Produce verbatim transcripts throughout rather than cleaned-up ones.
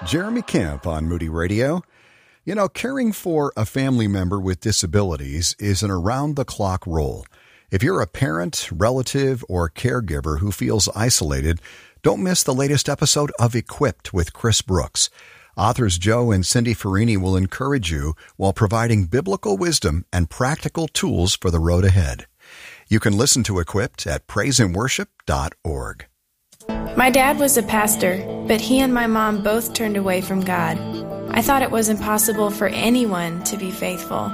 Jeremy Camp on Moody Radio. You know, caring for a family member with disabilities is an around-the-clock role. If you're a parent, relative, or caregiver who feels isolated, don't miss the latest episode of Equipped with Chris Brooks. Authors Joe and Cindy Farini will encourage you while providing biblical wisdom and practical tools for the road ahead. You can listen to Equipped at praise and worship dot org. My dad was a pastor, but he and my mom both turned away from God. I thought it was impossible for anyone to be faithful,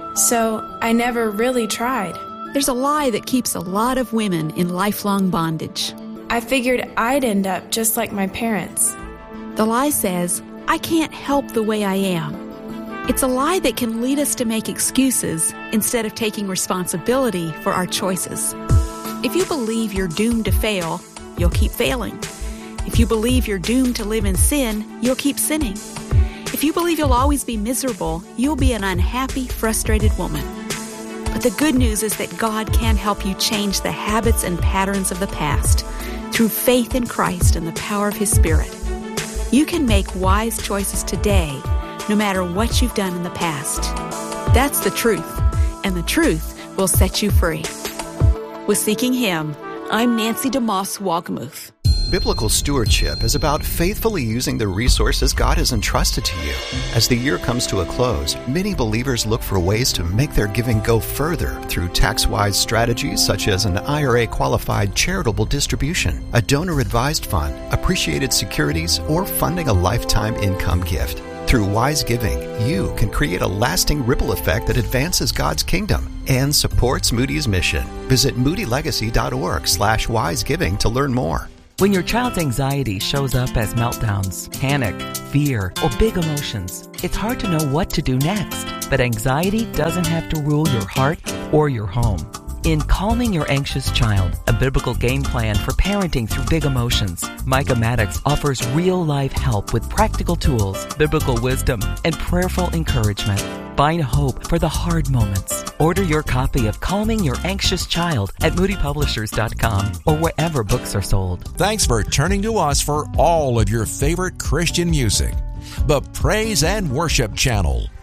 so I never really tried. There's a lie that keeps a lot of women in lifelong bondage. I figured I'd end up just like my parents. The lie says, I can't help the way I am. It's a lie that can lead us to make excuses instead of taking responsibility for our choices. If you believe you're doomed to fail, you'll keep failing. If you believe you're doomed to live in sin, you'll keep sinning. If you believe you'll always be miserable, you'll be an unhappy, frustrated woman. But the good news is that God can help you change the habits and patterns of the past through faith in Christ and the power of His Spirit. You can make wise choices today, no matter what you've done in the past. That's the truth, and the truth will set you free. With Seeking Him, I'm Nancy DeMoss Walgemuth. Biblical stewardship is about faithfully using the resources God has entrusted to you. As the year comes to a close, many believers look for ways to make their giving go further through tax-wise strategies such as an I R A-qualified charitable distribution, a donor-advised fund, appreciated securities, or funding a lifetime income gift. Through wise giving, you can create a lasting ripple effect that advances God's kingdom and supports Moody's mission. Visit moody legacy dot org slash wise giving to learn more. When your child's anxiety shows up as meltdowns, panic, fear, or big emotions, it's hard to know what to do next. But anxiety doesn't have to rule your heart or your home. In Calming Your Anxious Child, a biblical game plan for parenting through big emotions, Micah Maddox offers real-life help with practical tools, biblical wisdom, and prayerful encouragement. Find hope for the hard moments. Order your copy of Calming Your Anxious Child at moody publishers dot com or wherever books are sold. Thanks for turning to us for all of your favorite Christian music. The Praise and Worship Channel.